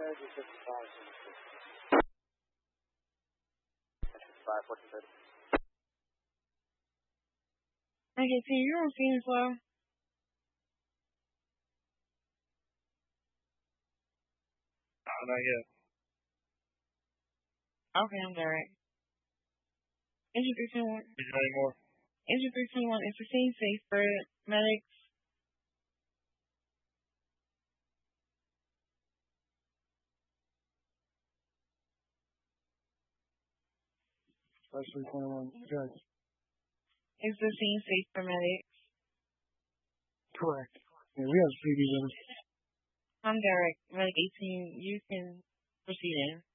Okay, T, you're on Phoenix Law. Not yet. Okay, I'm Derek. Engine 321. Is there any more? Engine 321 is the scene safe for medics. That's 321. Judge. Is the scene safe for medics? Correct. Yeah, we have CDs in. I'm Derek, Medic 18. You can proceed in.